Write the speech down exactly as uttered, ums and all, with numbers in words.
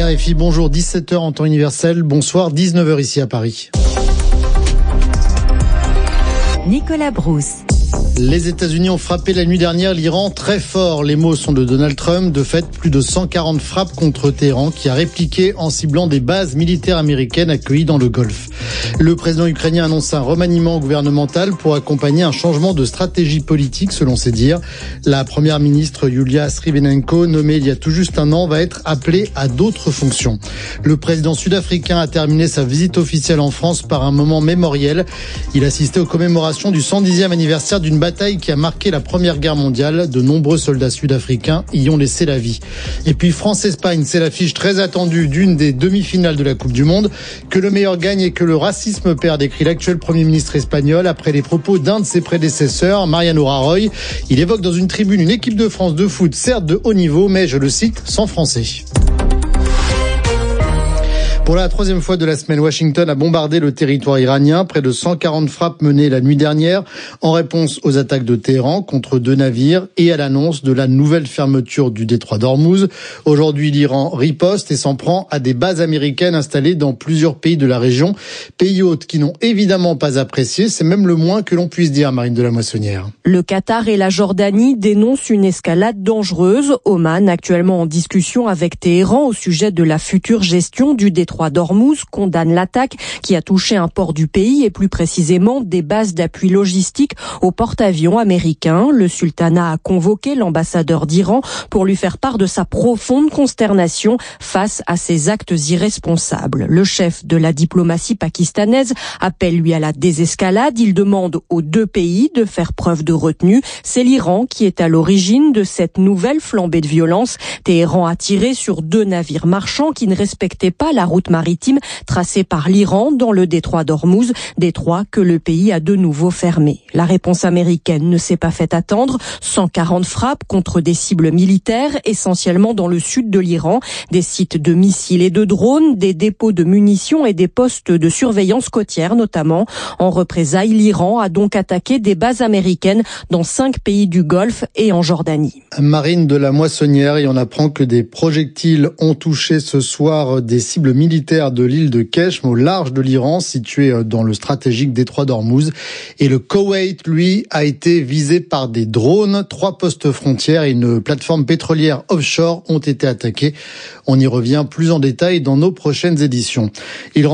R F I, bonjour, dix-sept heures en temps universel, bonsoir, dix-neuf heures ici à Paris. Nicolas Brousse. Les États-Unis ont frappé la nuit dernière l'Iran très fort. Les mots sont de Donald Trump. De fait, plus de cent quarante frappes contre Téhéran qui a répliqué en ciblant des bases militaires américaines accueillies dans le Golfe. Le président ukrainien annonce un remaniement gouvernemental pour accompagner un changement de stratégie politique, selon ses dires. La première ministre Yulia Srivenenko, nommée il y a tout juste un an, va être appelée à d'autres fonctions. Le président sud-africain a terminé sa visite officielle en France par un moment mémoriel. Il assistait aux commémorations du cent dixième anniversaire d'une bataille qui a marqué la Première Guerre mondiale. De nombreux soldats sud-africains y ont laissé la vie. Et puis France-Espagne, c'est l'affiche très attendue d'une des demi-finales de la Coupe du Monde. Que le meilleur gagne et que le racisme perd, décrit l'actuel Premier ministre espagnol après les propos d'un de ses prédécesseurs, Mariano Rajoy. Il évoque dans une tribune une équipe de France de foot, certes de haut niveau, mais je le cite, sans français. Pour la troisième fois de la semaine, Washington a bombardé le territoire iranien. Près de cent quarante frappes menées la nuit dernière en réponse aux attaques de Téhéran contre deux navires et à l'annonce de la nouvelle fermeture du détroit d'Ormuz. Aujourd'hui, l'Iran riposte et s'en prend à des bases américaines installées dans plusieurs pays de la région. Pays hôtes qui n'ont évidemment pas apprécié. C'est même le moins que l'on puisse dire, Marine de la Moissonnière. Le Qatar et la Jordanie dénoncent une escalade dangereuse. Oman, actuellement en discussion avec Téhéran au sujet de la future gestion du détroit d'Ormuz, condamne l'attaque qui a touché un port du pays et plus précisément des bases d'appui logistique au porte-avions américain. Le sultanat a convoqué l'ambassadeur d'Iran pour lui faire part de sa profonde consternation face à ces actes irresponsables. Le chef de la diplomatie pakistanaise appelle lui à la désescalade. Il demande aux deux pays de faire preuve de retenue. C'est l'Iran qui est à l'origine de cette nouvelle flambée de violence. Téhéran a tiré sur deux navires marchands qui ne respectaient pas la route maritime tracée par l'Iran dans le détroit d'Ormuz, détroit que le pays a de nouveau fermé. La réponse américaine ne s'est pas fait attendre. cent quarante frappes contre des cibles militaires, essentiellement dans le sud de l'Iran, des sites de missiles et de drones, des dépôts de munitions et des postes de surveillance côtière notamment. En représailles, l'Iran a donc attaqué des bases américaines dans cinq pays du Golfe et en Jordanie. Marine de la Moissonnière, et on apprend que des projectiles ont touché ce soir des cibles militaires de l'île de Keshm, au large de l'Iran, situé dans le stratégique détroit d'Ormuz. Et le Koweït, lui, a été visé par des drones. Trois postes frontières et une plateforme pétrolière offshore ont été attaqués. On y revient plus en détail dans nos prochaines éditions. Il